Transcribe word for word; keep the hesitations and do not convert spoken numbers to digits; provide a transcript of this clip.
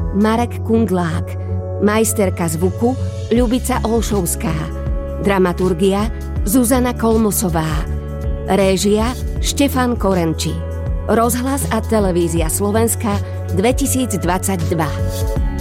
Marek Kundlák, majsterka zvuku Ľubica Olšovská, dramaturgia Zuzana Kolmosová, réžia Štefan Korenči. Rozhlas a televízia Slovenska dvetisícdvadsaťdva.